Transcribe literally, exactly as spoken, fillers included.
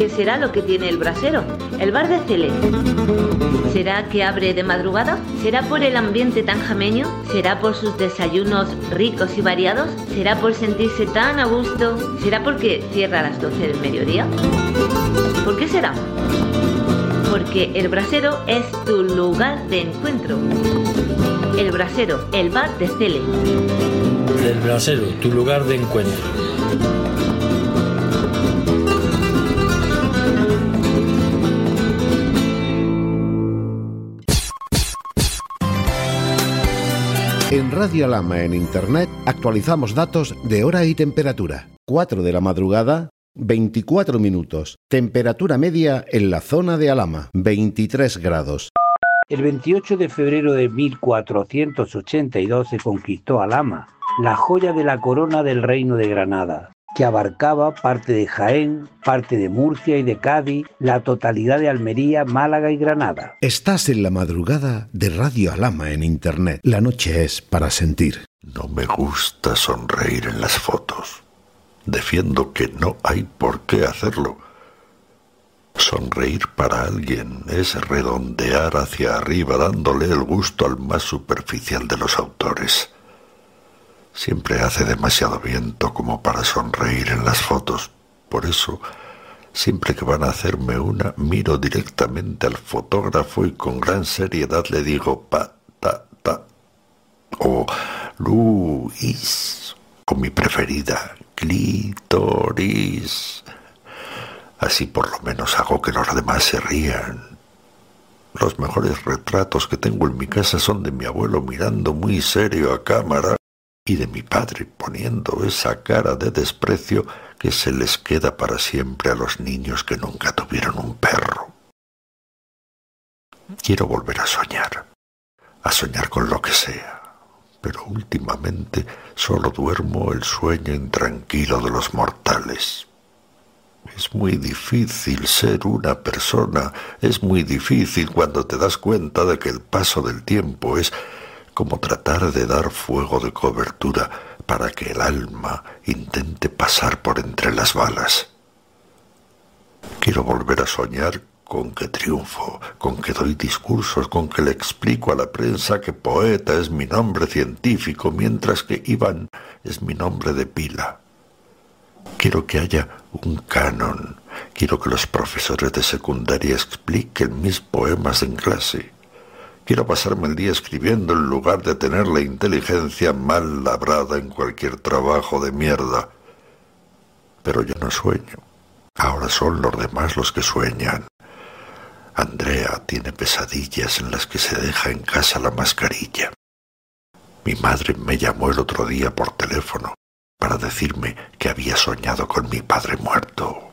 ¿Qué será lo que tiene el brasero? El bar de Cele. ¿Será que abre de madrugada? ¿Será por el ambiente tan jameño? ¿Será por sus desayunos ricos y variados? ¿Será por sentirse tan a gusto? ¿Será porque cierra a las doce del mediodía? ¿Por qué será? Porque el brasero es tu lugar de encuentro. El brasero, el bar de Cele. El brasero, tu lugar de encuentro. En Radio Alhama en Internet actualizamos datos de hora y temperatura. cuatro de la madrugada, veinticuatro minutos. Temperatura media en la zona de Alhama, veintitrés grados. El veintiocho de febrero de mil cuatrocientos ochenta y dos se conquistó Alhama, la joya de la corona del Reino de Granada, que abarcaba parte de Jaén, parte de Murcia y de Cádiz, la totalidad de Almería, Málaga y Granada. Estás en la madrugada de Radio Alhama en Internet. La noche es para sentir. No me gusta sonreír en las fotos. Defiendo que no hay por qué hacerlo. Sonreír para alguien es redondear hacia arriba, dándole el gusto al más superficial de los autores. Siempre hace demasiado viento como para sonreír en las fotos. Por eso, siempre que van a hacerme una, miro directamente al fotógrafo y con gran seriedad le digo pa, ta, ta, o Luis, o mi preferida, clítoris. Así por lo menos hago que los demás se rían. Los mejores retratos que tengo en mi casa son de mi abuelo mirando muy serio a cámara y de mi padre poniendo esa cara de desprecio que se les queda para siempre a los niños que nunca tuvieron un perro. Quiero volver a soñar, a soñar con lo que sea, pero últimamente solo duermo el sueño intranquilo de los mortales. Es muy difícil ser una persona, es muy difícil cuando te das cuenta de que el paso del tiempo es como tratar de dar fuego de cobertura para que el alma intente pasar por entre las balas. Quiero volver a soñar con que triunfo, con que doy discursos, con que le explico a la prensa que poeta es mi nombre científico, mientras que Iván es mi nombre de pila. Quiero que haya un canon, quiero que los profesores de secundaria expliquen mis poemas en clase. Quiero pasarme el día escribiendo en lugar de tener la inteligencia mal labrada en cualquier trabajo de mierda. Pero yo no sueño. Ahora son los demás los que sueñan. Andrea tiene pesadillas en las que se deja en casa la mascarilla. Mi madre me llamó el otro día por teléfono para decirme que había soñado con mi padre muerto.